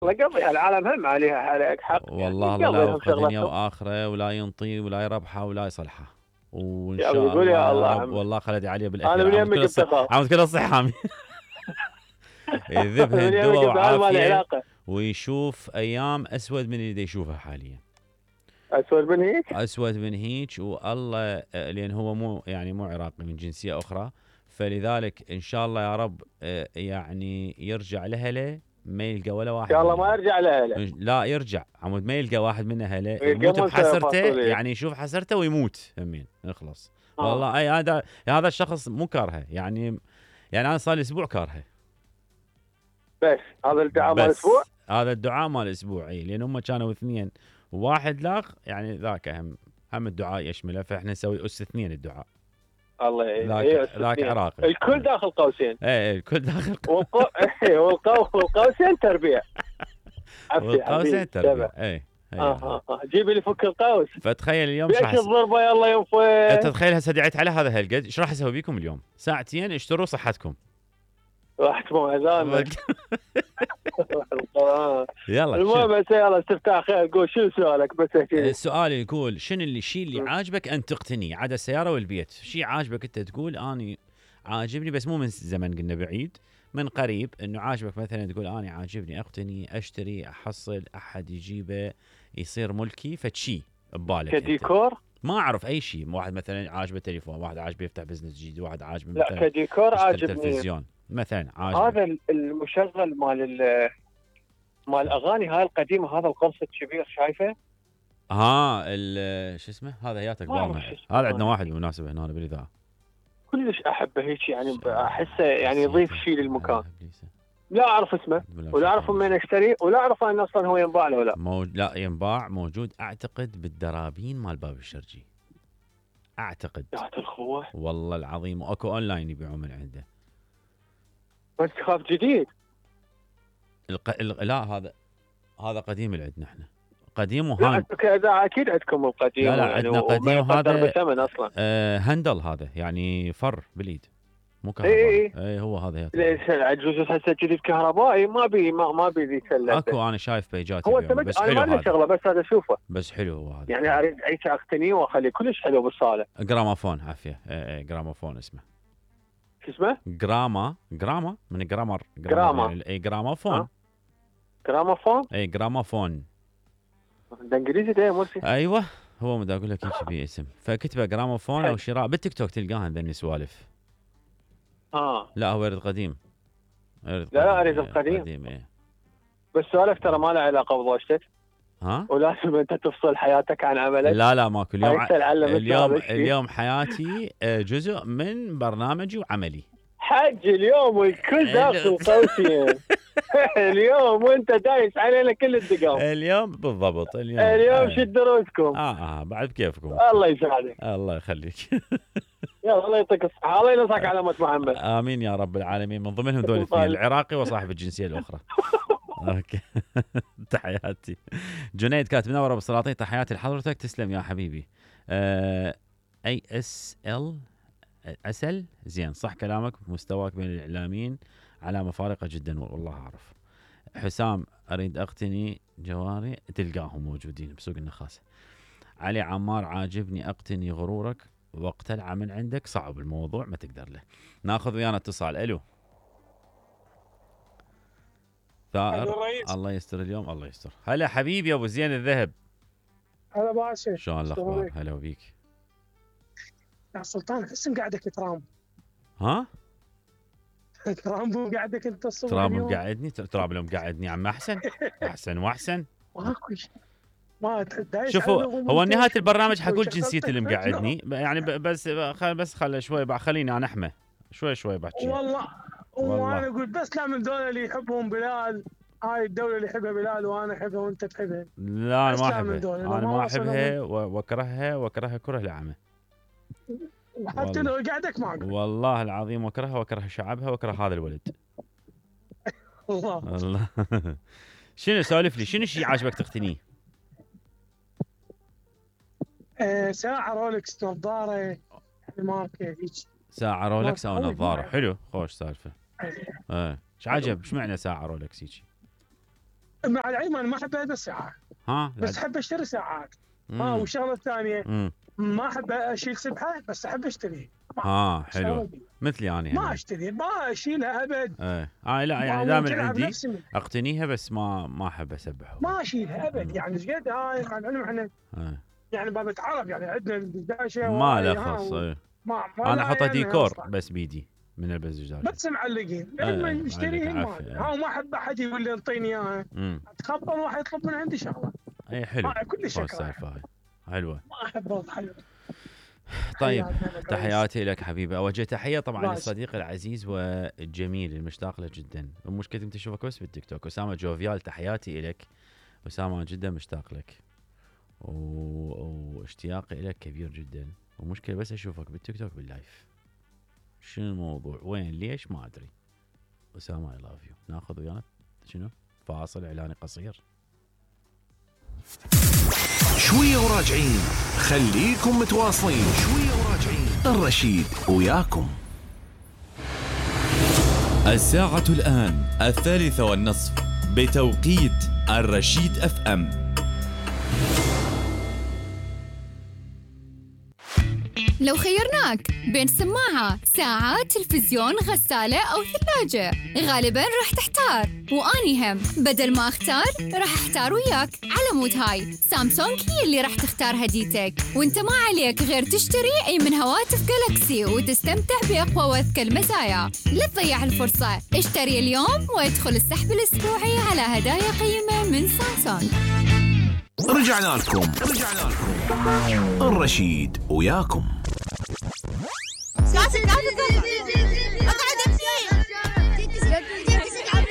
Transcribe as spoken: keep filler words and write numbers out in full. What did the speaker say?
الله قضي العالم هم عليها عليك حق والله يعني الله لا قضيهم يوفقه دنيا شغلتهم. واخره، ولا ينطي ولا يربحه ولا يصلحه. وان يا شاء يقول الله يا يا الله رب. عمي. والله خالد علي انا بالاخير من عامل كل يمك الصح، بتخاف. عامل كل الصحه عامي. انا يذبها من يمك الدواء بتخاف، ما له وعافيه، علاقه. ويشوف ايام اسود من اللي يشوفها حاليا. اسود من هيك. اسود من هيك والله، آه، لان هو مو يعني مو عراقي، من جنسيه اخرى. فلذلك ان شاء الله يا رب آه، يعني يرجع لاهله، ما يلقى ولا ان واحد شاء من الله ما اهله. يرجع لاهله. لا يرجع عمود، ما يلقى واحد من اهله، يلقى يموت منسى بحسرته، فاصوليا. يعني يشوف حسرته ويموت همين يخلص. اه والله اي هذا هذا الشخص مو كارهه يعني. يعني انا صار لي اسبوع كارهه. بس هذا الدعاء مال الاسبوع. بس هذا الدعاء مال الاسبوع، اي لان هم كانوا اثنين وواحد لاغ، يعني ذاك هم هم الدعاء يشمله، فاحنا نسوي اس اثنين الدعاء. الله يعين، ذاك هي ذاك اثنين عراقي. الكل داخل قوسين. اي اي الكل داخل. والقو... والقو... والقوسين تربيع. عفي والقوسين حبيبي تربية. شبع. اي اي اه والله. اه اه جيبي لي فك القوس. فتخيل اليوم ايش راح بيش أس... الضربه يلا انت ينفذ. تخيل هسه دعيت على هذا هالقد، ايش راح اسوي بيكم اليوم؟ ساعتين اشتروا صحتكم. راحت مو اذانك. القرآن. يلا شنو المهم هسه يلا استفتاح خير، قول شنو سؤالك بس احكي لي. السؤال؟ يقول شنو اللي الشيء اللي عاجبك ان تقتنيه، عدا السياره والبيت، شيء عاجبك انت تقول اني عاجبني، بس مو من زمن قلنا بعيد، من قريب، انه عاجبك مثلا تقول اني عاجبني اقتني اشتري احصل احد يجيبه يصير ملكي، فشي ببالك انت. كديكور. ما اعرف اي شيء، واحد مثلا عاجبه تليفون، واحد عاجبه يفتح بزنس جديد، واحد عاجبه لا مثلا كديكور يشتري عاجبني. تلفزيون مثلا عاجبه. هذا المشغل مال ال- مال الاغاني هاي القديمه، هذا القرص الكبير شايفه. ها ال- شو اسمه هذا ياتك ما اعرف بالنا. شو اسمه هذا عندنا أنا. واحد بالمناسبه هنا بالاذاعه. كلش احبه هيك يعني، شا- احسه يعني يضيف نسيته. شيء لا للمكان. إبليسه. لا اعرف اسمه بلا ولا اعرف شيطان من رجيم. اشتري ولا اعرف ان اصلا هو ينباع له ولا. موج... لا ينباع، موجود اعتقد بالدرابين مال باب الشرجي، اعتقد. يا الخوه. والله العظيم، واكو اونلاين يبيعون من عنده. بس تخاف جديد. الق... ال... لا هذا هذا قديم اللي عندنا احنا، قديم لا وهان. انتم كاذاعه اكيد عندكم القديم لا لا يعني، عندنا وما قديم، يقدر وهذا بثمن اصلا. آه هندل، هذا يعني فر باليد، مو اي اي كهربائي. اي. اي هو هذا ياتك. ليش عجوز هسه جديد كهربائي ما بي ما, ما بي ذي سلته. اكو انا شايف بيجات هو يبيعون، التمد بس انا حلو ما ادري هذا. شغله بس هذا اشوفه. بس حلو هو هذا. يعني اريد عيش اقتنيه واخليه كلش حلو بالصاله. جرامافون عافيه. اي اي جرامافون اسمه. شو اسمه؟ جراما جراما من جرامر. جراما. يعني اي جرامافون. ها؟ جراموفون. اي جرامافون. ده انجليزي ده يا مرسي. ايوه هو مدى اقول لك هيك بي اسم، فكتبه جراموفون او شراء بالتيك توك تلقاها ذني سوالف. اه لا هو يرد قديم. يرد لا لا قديم. اريد إيه، القديم. قديم ايه. بس سؤالك ترى ما له علاقه بضوجتك، ها؟ ولازم انت تفصل حياتك عن عملك. لا لا ماكو اليوم. هاي تعلم انت اليوم هذا الشيء. اليوم حياتي آه، جزء من برنامجي وعملي. حج اليوم والكل داخل قوسين. اليوم وانت دايس علينا كل الدقام. اليوم بالضبط اليوم. اليوم آه. شد دروسكم. اه اه بعد بكيفكم. الله يساعدك. الله يخليك. يلا الله يعطيك الصحة، الله ينصحك على أمة محمد. امين يا رب العالمين، من ضمنهم ذول الاثنين، العراقي وصاحب الجنسيه الاخرى. اوكي. تحياتي. جنيد كاتب منور ابو السلاطين، تحياتي لحضرتك، تسلم يا حبيبي. آه اي اس ال اسل زين، صح كلامك، مستواك بين الاعلاميين علامه فارقه جدا، والله اعرف. حسام اريد اقتني جواري، تلقاهم موجودين بسوق النخاسه. علي عمار عاجبني اقتني غرورك، واقتلع من عندك، صعب الموضوع ما تقدر له. ناخذ ويانا اتصال. الو ثائر. الله يستر اليوم، الله يستر. هلا حبيبي يا ابو زين الذهب. هلا باشا، شلون الاخبار؟ هلا وبيك يا سلطان. احس مقعدك ترامب. ها؟ ترامب مقعدك انت الصبح ترامب اليوم. مقعدني؟ ترامب لو مقعدني عم احسن احسن واحسن. ماكو شيء. ما دايس. شوفوا هو نهايه البرنامج حقول جنسيتي اللي مقعدني يعني، بس خل بس خل شوي خليني انا احمى شوي شوي بحكي. والله والله. وانا اقول بس لا، من دول اللي يحبهم بلال، هاي الدوله اللي يحبها بلال وانا احبها وانت تحبها. لا انا بس ما لا من احبها، دول، لو انا ما ما وصلوا احبها واكرهها واكرهها كره العمى. وحتى لو قعدك ما اقول. والله العظيم واكرهها واكره شعبها واكره هذا الولد. الله. الله. شنو سولف لي، شنو الشيء عاجبك تقتنيه؟ آه ساعه رولكس، نظاره يعني ماركه هيك. ساعة رولكس او قوي نظارة، قوي. حلو خوش سالفة. أيه. ايه ايش عجب، ايش معنى ساعة رولكس هيك؟ مع العلم انا ما احب البس ساعات، ها بس احب اشتري ساعات. مم. ها والشغله الثانيه مم. ما احب اشيل سبحه، بس احب اشتري. ها حلو مثلي يعني ما اشتري ما اشيلها ابد. ايه اه لا يعني دائما عندي اقتنيها بس ما ما احب اسبح ما اشيلها ابد. مم. يعني ايش قد هاي مع العلم احنا ايه. يعني بابا تعرف يعني عندنا الدشاشه ما له خص. ايه. ما, ما انا احطها يعني ديكور بس بيدي من البس دجاجه بس معلقين ايه. لما نشتريها ما ايه. ها ما احب احد يقول لي انطيني اياها. اتخبر واحد يطلب من عندي شغله. اي حلو كل شيء حلوه. ما احب حلو. طيب تحياتي لك حبيبي. اوجه تحيه طبعا للصديق العزيز والجميل المشتاق له جدا. المشكله انت تشوفك بس بالتيك توك. اسامه جوفيال تحياتي لك. اسامه جدا مشتاق لك و... واشتياقي لك كبير جدا. ومشكله بس اشوفك بالتيك توك باللايف. شنو الموضوع وين ليش ما ادري. اسامه اي لاف يو. ناخذ ويانا شنو فاصل اعلاني قصير شويه وراجعين. خليكم متواصلين. شويه وراجعين. الرشيد وياكم. الساعة الآن الثالثة والنصف بتوقيت الرشيد اف ام. لو خيرناك بين سماعة، ساعة، تلفزيون، غسالة أو ثلاجة، غالباً راح تحتار. وأني هم بدل ما أختار راح أحتار وياك. على مود هاي سامسونج هي اللي راح تختار هديتك، وانت ما عليك غير تشتري أي من هواتف جالاكسي وتستمتع بأقوى وأذكى المزايا. لا تضيع الفرصة، اشتري اليوم وادخل السحب الأسبوعي على هدايا قيمة من سامسونج. رجعنا لكم رجعنا لكم الرشيد وياكم.